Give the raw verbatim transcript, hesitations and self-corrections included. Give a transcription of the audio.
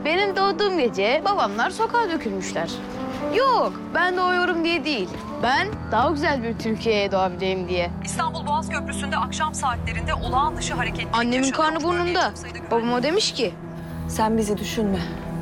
benim doğduğum gece babamlar sokağa dökülmüşler. Yok, ben doğuyorum diye değil. Ben daha güzel bir Türkiye'ye doğabileyim diye. İstanbul Boğaz Köprüsü'nde akşam saatlerinde olağan dışı hareketlilik Annemin yaşanıyor. karnı burnunda. Babam o demiş ki, Sen bizi düşünme.